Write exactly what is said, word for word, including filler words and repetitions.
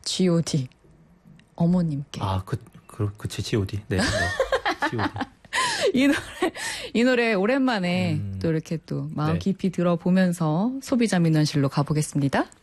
지 오 디. 어머님께. 아, 그, 그, 그치, 지 오 디. 네, 네. 지 오 디. 이 노래, 이 노래 오랜만에 음. 또 이렇게 또 마음 네. 깊이 들어보면서 소비자 민원실로 가보겠습니다.